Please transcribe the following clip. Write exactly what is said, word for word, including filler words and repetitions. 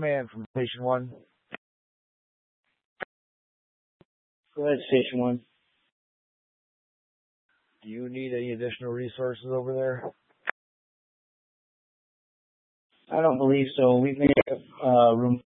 Man from Station one. Go ahead, Station one. Do you need any additional resources over there? I don't believe so. We've made uh, room